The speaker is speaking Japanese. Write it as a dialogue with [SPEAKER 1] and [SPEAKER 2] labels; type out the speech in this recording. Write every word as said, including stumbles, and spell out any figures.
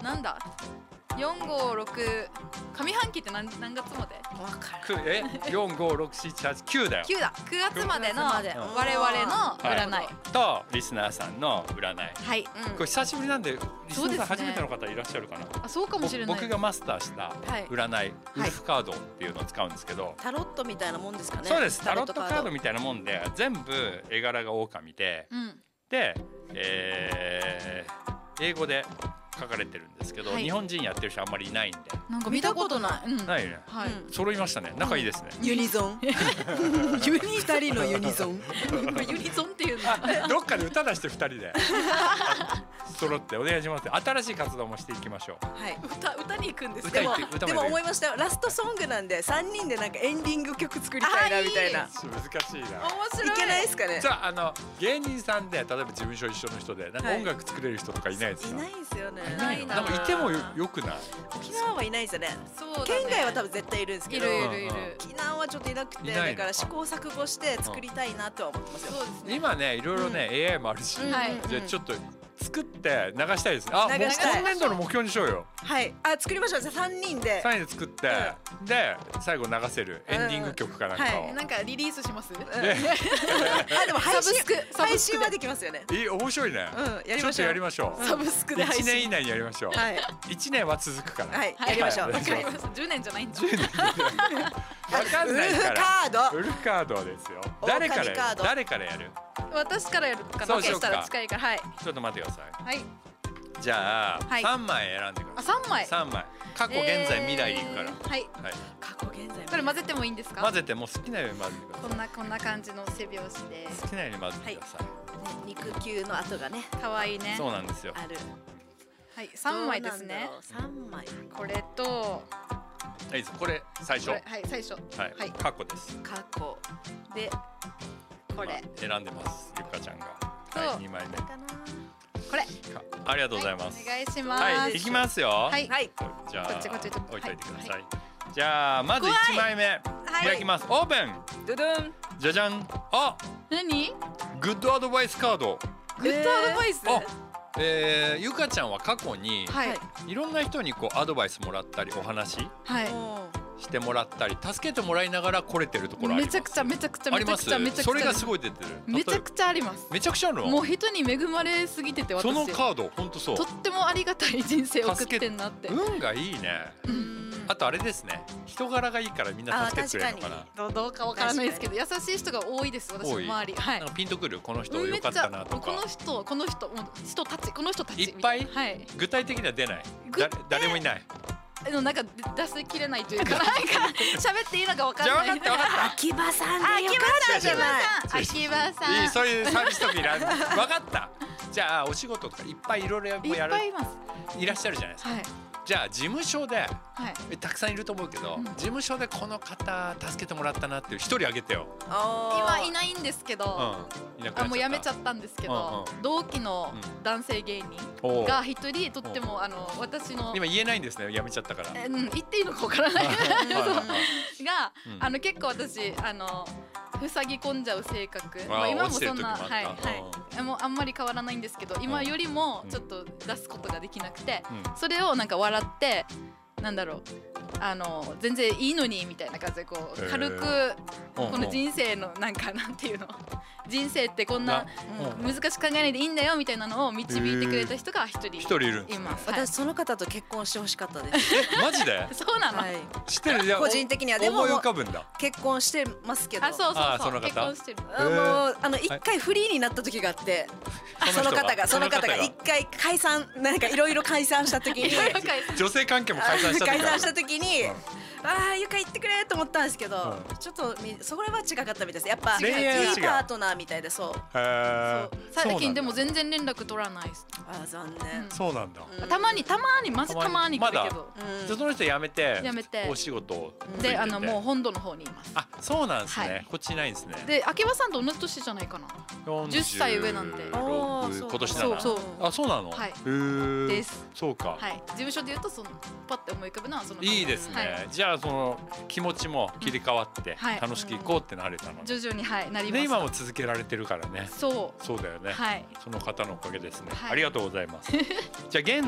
[SPEAKER 1] なんだよんごろく上半期って 何, 何月まで
[SPEAKER 2] わかる
[SPEAKER 3] えよんごろくしちはちきゅうだよ。
[SPEAKER 1] きゅうだくがつまでの
[SPEAKER 2] くがつまで
[SPEAKER 1] 我々の占い、
[SPEAKER 3] はいとリスナーさんの占い。
[SPEAKER 1] はい、
[SPEAKER 2] うん
[SPEAKER 3] これ久しぶりなんでリスナーさん初
[SPEAKER 1] そうですね
[SPEAKER 3] めての方いらっしゃるかな。
[SPEAKER 1] あそうかもしれない。
[SPEAKER 3] 僕がマスターした
[SPEAKER 2] はい
[SPEAKER 3] 占い、ウルフカードっていうのを使うんですけど、
[SPEAKER 2] タロットみたいなもんですかね。
[SPEAKER 3] そうです。タロットカードみたいなもんで全部絵柄が狼で、
[SPEAKER 1] うん
[SPEAKER 3] で、えー、英語で書かれてるんですけど、
[SPEAKER 1] はい
[SPEAKER 3] 日本人やってる人あんまりいないんで。
[SPEAKER 1] なんか見たことない。うん
[SPEAKER 3] ないよね。
[SPEAKER 1] はい。
[SPEAKER 2] うん
[SPEAKER 3] 揃いましたね。仲いいですね。
[SPEAKER 2] ユニゾンユニ二人のユニゾン
[SPEAKER 1] これユニゾンっていうの。
[SPEAKER 3] あどっかで歌出してふたりで揃ってお願いします。新しい活動もしていきましょう。
[SPEAKER 2] はい
[SPEAKER 1] 歌歌に行くんです
[SPEAKER 3] 歌
[SPEAKER 2] でも
[SPEAKER 3] いって歌まで
[SPEAKER 2] でも思いましたよ。ラストソングなんでさんにんでなんかエンディング曲作りたいなみたいな。
[SPEAKER 1] あ
[SPEAKER 3] ちょっと難しいな。
[SPEAKER 1] 面白い。
[SPEAKER 2] いけないですかね。
[SPEAKER 3] じゃああの芸人さんで例えば事務所一緒の人でなんか
[SPEAKER 2] はい
[SPEAKER 3] 音楽作れる人とかいないですか。
[SPEAKER 2] いないですよね。
[SPEAKER 3] いないの。
[SPEAKER 1] な
[SPEAKER 3] ないんかいてもよよくない。
[SPEAKER 2] 沖縄はいないですよね。
[SPEAKER 1] そうだね。
[SPEAKER 2] 県外は多分絶対いるんですけど。
[SPEAKER 1] いるいるいる。
[SPEAKER 2] 沖縄はちょっといなくて
[SPEAKER 3] いないの
[SPEAKER 2] だから試行錯誤して作りたいなとは思ってますよ。
[SPEAKER 1] そうですね。
[SPEAKER 3] 今ねいろいろね、エーアイ もあるし、
[SPEAKER 2] うん
[SPEAKER 1] はい
[SPEAKER 3] じゃあちょっと作って流したいですね。あもう
[SPEAKER 2] 流したい
[SPEAKER 3] 今年度の目標にしようよ。
[SPEAKER 2] はい。あ作りましょう。じゃあさんにんで。
[SPEAKER 3] さんにんで作って、で最後流せるエンディング曲かなんかを、
[SPEAKER 2] はい
[SPEAKER 1] なんかリリースします。
[SPEAKER 3] で
[SPEAKER 2] あでも配信
[SPEAKER 1] サブスクサブスクで
[SPEAKER 2] 配信はできますよね。
[SPEAKER 3] いい面白いね、
[SPEAKER 2] うんやりましょう
[SPEAKER 3] ちょっとやりましょう、
[SPEAKER 1] サブスクで配
[SPEAKER 3] いち
[SPEAKER 1] 信。
[SPEAKER 3] ねん以内にやりましょう、
[SPEAKER 2] はい
[SPEAKER 3] いちねんは続くから、
[SPEAKER 2] はいやりましょう。
[SPEAKER 3] はい
[SPEAKER 1] わかります。じゅうねんじゃないんだ。
[SPEAKER 3] わかんないから
[SPEAKER 2] ウルフカード。
[SPEAKER 3] ウルフカードですよ。
[SPEAKER 2] 狼
[SPEAKER 3] 誰からやる
[SPEAKER 2] カード
[SPEAKER 3] 誰からやる。
[SPEAKER 1] 私からやるかな。
[SPEAKER 3] そうしようか
[SPEAKER 1] したら近いからはい
[SPEAKER 3] ちょっと待ってください。
[SPEAKER 1] はい。
[SPEAKER 3] じゃあ、
[SPEAKER 1] はい
[SPEAKER 3] さんまい選んでくだ
[SPEAKER 1] あ
[SPEAKER 3] さい。
[SPEAKER 1] 三枚。
[SPEAKER 3] さんまい過去現在未来でいくから、
[SPEAKER 1] えーはい。
[SPEAKER 3] はい、
[SPEAKER 2] 過去現在。
[SPEAKER 1] これ混ぜてもいいんですか。
[SPEAKER 3] 混ぜてもう好きなように混ぜてくださ
[SPEAKER 1] こんなこんな感じの背拍子で
[SPEAKER 3] い。好きなように混ぜてください、
[SPEAKER 2] ね肉球の跡がね
[SPEAKER 1] 可愛いね。
[SPEAKER 3] そうなんですよ。
[SPEAKER 2] ある。
[SPEAKER 1] はい三枚ですね。
[SPEAKER 2] 三枚。
[SPEAKER 1] これと
[SPEAKER 3] はいですこれ最初
[SPEAKER 1] これはい最初
[SPEAKER 3] はい、
[SPEAKER 1] はい
[SPEAKER 3] 過去です。
[SPEAKER 2] 過去
[SPEAKER 1] でこれ
[SPEAKER 3] まあ選んでますゆかちゃんが。
[SPEAKER 1] そう
[SPEAKER 3] はいにまいめ。
[SPEAKER 2] かな。
[SPEAKER 1] これ
[SPEAKER 3] かありがとうございます。
[SPEAKER 1] はいお願いします。
[SPEAKER 3] はい、いきますよ。
[SPEAKER 1] はい
[SPEAKER 2] はい。
[SPEAKER 3] じゃあ
[SPEAKER 1] こっちこっちちょっと
[SPEAKER 3] 置いといてください。
[SPEAKER 1] はい
[SPEAKER 3] じゃあまず
[SPEAKER 1] 怖い
[SPEAKER 3] いちまいめ
[SPEAKER 1] はい
[SPEAKER 3] 開きます。オープン。
[SPEAKER 2] ドゥドン。
[SPEAKER 3] じゃじゃん。あ、
[SPEAKER 1] 何？
[SPEAKER 3] グッドアドバイスカード。
[SPEAKER 1] グッドアドバイス。
[SPEAKER 3] あ、えー、ゆかちゃんは過去に
[SPEAKER 1] はい
[SPEAKER 3] いろんな人にこうアドバイスもらったりお話
[SPEAKER 1] はい。
[SPEAKER 2] も
[SPEAKER 3] してもらったり助けてもらいながら来れてるところあります。
[SPEAKER 1] めちゃくちゃめちゃくちゃめちゃく
[SPEAKER 3] あります。
[SPEAKER 1] ちゃめちゃくちゃ
[SPEAKER 3] それがすごい出てる。
[SPEAKER 1] めちゃくちゃあります。
[SPEAKER 3] めちゃくちゃあるの。
[SPEAKER 1] もう人に恵まれすぎてて私
[SPEAKER 3] そのカード本当そう
[SPEAKER 1] と。ってもありがたい人生を送ってんなって。
[SPEAKER 3] 運がいいね。
[SPEAKER 2] う。うん
[SPEAKER 3] あとあれですね。人柄がいいからみんな助けてくれるのかな。
[SPEAKER 2] あ
[SPEAKER 1] どうどうかわからないですけど優しい人が多いです私の
[SPEAKER 3] 多い
[SPEAKER 1] 周り。はい
[SPEAKER 3] なん。かピンとくるこの人
[SPEAKER 1] うん
[SPEAKER 3] 良かったなと
[SPEAKER 1] この
[SPEAKER 3] か。
[SPEAKER 1] 人この人もう人たちこの人たち
[SPEAKER 3] いっぱい
[SPEAKER 1] みたなはい。
[SPEAKER 3] 具体的には出ない。
[SPEAKER 1] ぐ
[SPEAKER 3] だ誰もいない。
[SPEAKER 1] でもなんか出せきれないというかなんか喋っていいのかわかん
[SPEAKER 3] じゃあ
[SPEAKER 1] ない。
[SPEAKER 3] 分かった分かっ
[SPEAKER 2] 秋葉さん
[SPEAKER 1] あ
[SPEAKER 2] でよかったじゃない。
[SPEAKER 1] 秋葉さん。
[SPEAKER 3] た。いいそういうサービスとかいらん。分かった。じゃあお仕事とかいっぱいいろいろ
[SPEAKER 1] い
[SPEAKER 3] やる
[SPEAKER 1] っぱいいます。
[SPEAKER 3] いらっしゃるじゃないですか。
[SPEAKER 1] はい
[SPEAKER 3] じゃあ事務所で
[SPEAKER 1] はい。
[SPEAKER 3] えたくさんいると思うけど、
[SPEAKER 1] うん
[SPEAKER 3] 事務所でこの方助けてもらったなっていう一人あげてよ。
[SPEAKER 1] 今い
[SPEAKER 2] い。
[SPEAKER 1] ないんですけ
[SPEAKER 3] うん。
[SPEAKER 1] ど。
[SPEAKER 3] いなくなっちゃった
[SPEAKER 1] あもうやめちゃったんですけど、
[SPEAKER 3] うん
[SPEAKER 1] 同期の
[SPEAKER 3] うん
[SPEAKER 1] 男性芸人
[SPEAKER 3] おう
[SPEAKER 1] が一人とってもあの私の
[SPEAKER 3] 今言えないんですね。やめちゃったから。
[SPEAKER 1] えうん言っていいのかわからない
[SPEAKER 3] はいはいはい
[SPEAKER 1] が、
[SPEAKER 3] うん
[SPEAKER 1] あの結構私あの塞ぎ込んじゃう性格、
[SPEAKER 3] あー
[SPEAKER 1] まあ、今も
[SPEAKER 3] 落ちてる
[SPEAKER 1] そんな
[SPEAKER 3] 時もあった
[SPEAKER 1] はいはいもうあんまり変わらないんですけど今よりもちょっと出すことができなくて、
[SPEAKER 3] うん
[SPEAKER 1] それをなんか笑ってなんだろうあの全然いいのにみたいな感じでこう
[SPEAKER 3] へー
[SPEAKER 1] 軽く
[SPEAKER 3] うん
[SPEAKER 1] この人生のなんかなんていうの人生ってこんな
[SPEAKER 3] うん
[SPEAKER 1] 難しく考えないでいいんだよみたいなのを導いてくれた人が一人
[SPEAKER 3] 一人いるんですね
[SPEAKER 1] います。はい
[SPEAKER 2] 私その方と結婚してほしかったです。
[SPEAKER 3] えマジで
[SPEAKER 1] そうなの、
[SPEAKER 2] はい。
[SPEAKER 3] 知ってるじゃん。
[SPEAKER 2] 個人的にはでも
[SPEAKER 3] 思い浮かぶんだ。
[SPEAKER 2] 結婚してますけど。
[SPEAKER 1] あそうそうそう
[SPEAKER 3] あその方
[SPEAKER 1] 結婚してる
[SPEAKER 2] あもうあの一回フリーになった時があって、その方がその方が一回解散なんかいろいろ解散した時に
[SPEAKER 3] 女性関係も解散した時
[SPEAKER 2] 解散した時に、
[SPEAKER 3] うん
[SPEAKER 2] ああゆか言ってくれと思ったんですけど、
[SPEAKER 3] うん
[SPEAKER 2] ちょっとみそれは違かったみたいですやっぱい
[SPEAKER 3] 恋愛は違う
[SPEAKER 2] いパートナーみたいでそう
[SPEAKER 3] へー
[SPEAKER 1] 最近でも
[SPEAKER 3] そうなんだ
[SPEAKER 1] 全然連絡取らないです、
[SPEAKER 2] あー残念、
[SPEAKER 3] そうなんだ。
[SPEAKER 2] うん
[SPEAKER 1] たまにたまにマジたまに来るけど、
[SPEAKER 2] うん
[SPEAKER 3] じゃあその人辞めて
[SPEAKER 1] 辞めて
[SPEAKER 3] お仕事をついてて
[SPEAKER 1] であのもう本土の方にいます。
[SPEAKER 3] あそうなんですね、
[SPEAKER 1] はい
[SPEAKER 3] こっちいないんですね。
[SPEAKER 1] で秋葉さんと同じ年じゃないかなじゅっさい上なんて
[SPEAKER 3] よんじゅうろく
[SPEAKER 2] あーそう
[SPEAKER 3] 今年なら
[SPEAKER 1] そうそう
[SPEAKER 3] あそうなの、
[SPEAKER 1] はい
[SPEAKER 3] へー
[SPEAKER 1] です
[SPEAKER 3] そうか、
[SPEAKER 1] はい事務所で言うとそのパッて思い浮かぶのはその
[SPEAKER 3] いいですね、
[SPEAKER 1] はい
[SPEAKER 3] じゃあその気持ちも切り替わって
[SPEAKER 1] はい
[SPEAKER 3] 楽しくいこうってなれたのね、
[SPEAKER 1] 徐々にはいなりま
[SPEAKER 3] で
[SPEAKER 1] した
[SPEAKER 3] 今も続けられてるからね。
[SPEAKER 1] そう
[SPEAKER 3] そうだよね、
[SPEAKER 1] はい
[SPEAKER 3] その方のおかげですね、
[SPEAKER 1] はい
[SPEAKER 3] ありがとうございますじゃあ現